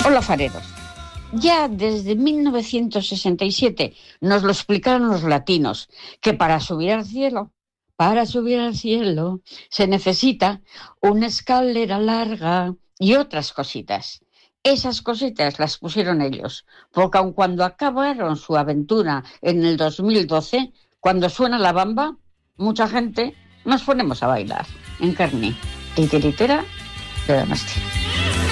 Hola, fareros. Ya desde 1967 nos lo explicaron los latinos, que para subir al cielo, se necesita una escalera larga y otras cositas. Esas cositas las pusieron ellos, porque aun cuando acabaron su aventura en el 2012, cuando suena la bamba, mucha gente nos ponemos a bailar en carne y tiritera de Donosti.